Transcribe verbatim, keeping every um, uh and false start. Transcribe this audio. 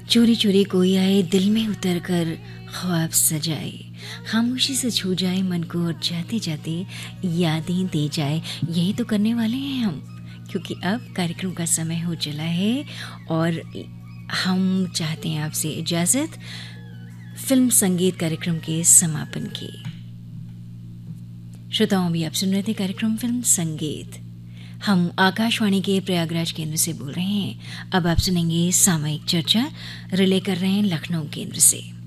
चोरी चोरी कोई आए, दिल में उतर कर ख्वाब सजाए, खामोशी से छू जाए मन को और जाते जाते यादें दे जाए। यही तो करने वाले हैं हम, क्योंकि अब कार्यक्रम का समय हो चला है और हम चाहते हैं आपसे इजाज़त फिल्म संगीत कार्यक्रम के समापन की। श्रोताओं, भी आप सुन रहे थे कार्यक्रम फिल्म संगीत। हम आकाशवाणी के प्रयागराज केंद्र से बोल रहे हैं। अब आप सुनेंगे सामयिक चर्चा, रिले कर रहे हैं लखनऊ केंद्र से।